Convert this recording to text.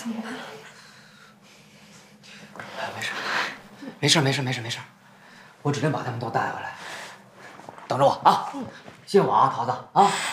怎么办？ 没事，我指定把他们都带回来。等着我啊！谢我啊，桃子啊。